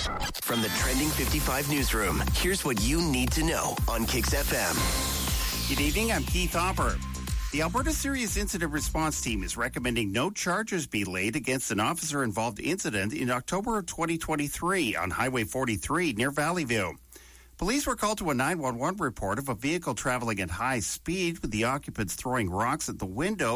From the Trending 55 newsroom, here's what you need to know on Kicks FM. Good evening, I'm Keith Hopper. The Alberta Serious Incident Response Team is recommending no charges be laid against an officer-involved incident in October of 2023 on Highway 43 near Valleyview. Police were called to a 911 report of a vehicle traveling at high speed with the occupants throwing rocks at the window